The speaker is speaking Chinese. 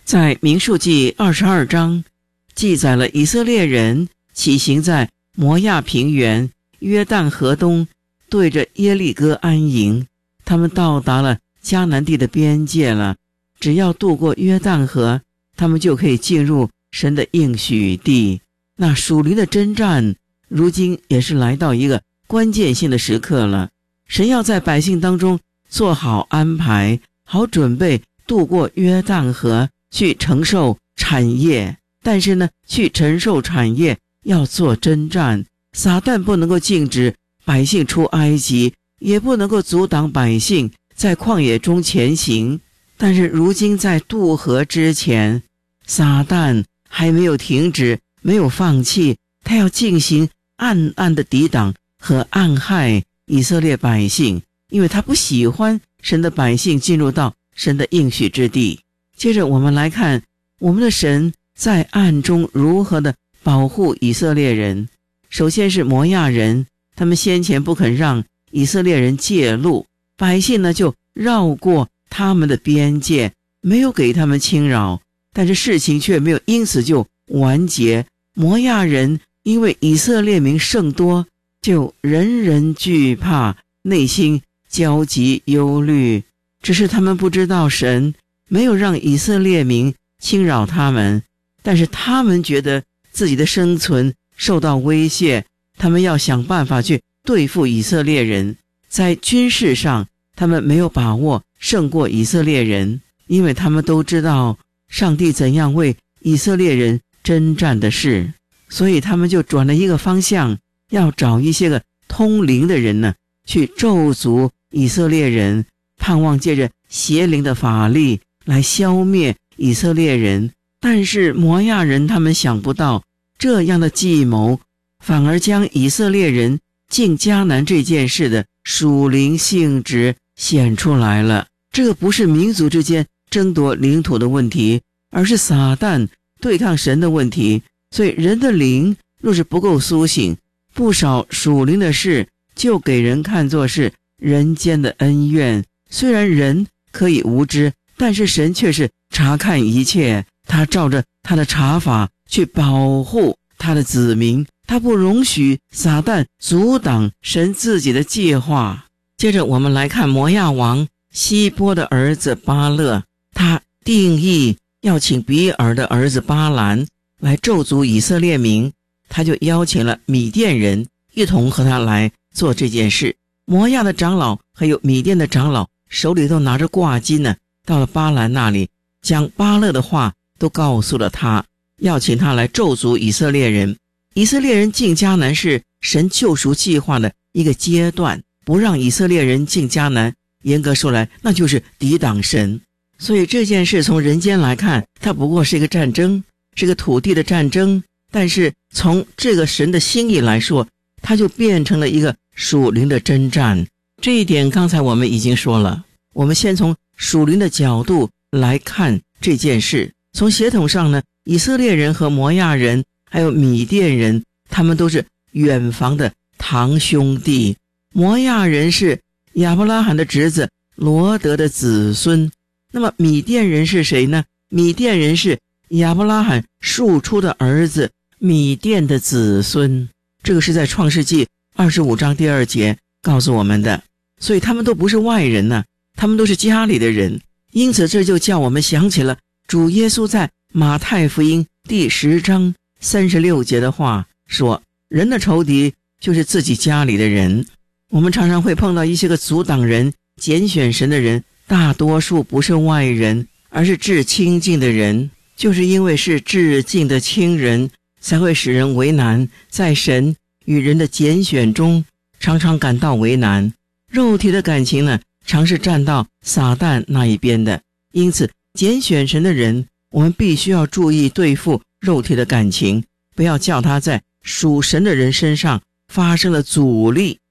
在民数记22章记载了以色列人起行在摩亚平原约旦河东，对着耶利哥安营。他们到达了迦南地的边界了，只要渡过约旦河，他们就可以进入神的应许地。那属灵的征战如今也是来到一个关键性的时刻了。神要在百姓当中做好安排，好准备渡过约旦河去承受产业。但是呢，去承受产业要做征战，撒旦不能够禁止百姓出埃及，也不能够阻挡百姓在旷野中前行。但是如今在渡河之前，撒旦还没有停止，没有放弃，他要进行暗暗的抵挡和暗害以色列百姓，因为他不喜欢神的百姓进入到神的应许之地。接着我们来看我们的神在暗中如何的保护以色列人。首先是摩亚人，他们先前不肯让以色列人介入，百姓呢就绕过他们的边界，没有给他们侵扰，但是事情却没有因此就完结。摩亚人因为以色列民甚多，就人人惧怕，内心焦急忧虑。只是他们不知道神没有让以色列民侵扰他们，但是他们觉得自己的生存受到威胁，他们要想办法去对付以色列人。在军事上他们没有把握胜过以色列人，因为他们都知道上帝怎样为以色列人征战的事，所以他们就转了一个方向，要找一些个通灵的人呢，去咒诅以色列人，盼望借着邪灵的法力来消灭以色列人。但是摩亚人他们想不到，这样的计谋反而将以色列人进迦南这件事的属灵性质显出来了。这个不是民族之间争夺领土的问题，而是撒旦对抗神的问题。所以人的灵若是不够苏醒，不少属灵的事就给人看作是人间的恩怨。虽然人可以无知，但是神却是察看一切，他照着他的察法去保护他的子民，他不容许撒旦阻挡神自己的计划。接着我们来看摩亚王希波的儿子巴勒，他定义要请比尔的儿子巴兰来咒诅以色列民，他就邀请了米甸人一同和他来做这件事。摩亚的长老还有米甸的长老手里都拿着挂金呢，到了巴兰那里，将巴勒的话都告诉了他，要请他来咒诅以色列人。以色列人进迦南是神救赎计划的一个阶段，不让以色列人进迦南，严格说来那就是抵挡神。所以这件事从人间来看，它不过是一个战争，是个土地的战争，但是从这个神的心意来说，它就变成了一个属灵的征战。这一点刚才我们已经说了，我们先从属灵的角度来看这件事。从血统上呢，以色列人和摩亚人还有米甸人，他们都是远房的堂兄弟。摩亚人是亚伯拉罕的侄子罗德的子孙，那么米甸人是谁呢？米甸人是亚伯拉罕庶出的儿子米甸的子孙，这个是在创世纪25章第2节告诉我们的。所以他们都不是外人呢，他们都是家里的人。因此这就叫我们想起了主耶稣在马太福音第10章36节的话，说人的仇敌就是自己家里的人。我们常常会碰到一些个阻挡人拣选神的人，大多数不是外人，而是至亲近的人。就是因为是至近的亲人，才会使人为难，在神与人的拣选中常常感到为难。肉体的感情呢，常是站到撒旦那一边的。因此拣选神的人，我们必须要注意对付肉体的感情，不要叫他在属神的人身上发生了阻力。